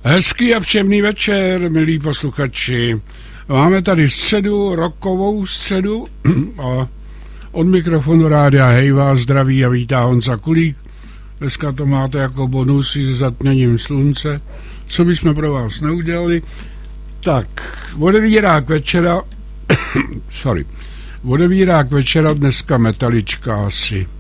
Hezký a příjemný večer, milí posluchači. Máme tady středu, rokovou středu a od mikrofonu rádia Hej vás zdraví a vítá Honza Kulík. Dneska to máte jako bonus s zatměním slunce. Co bychom pro vás neudělali? Tak, odevírák večera dneska Metalička asi.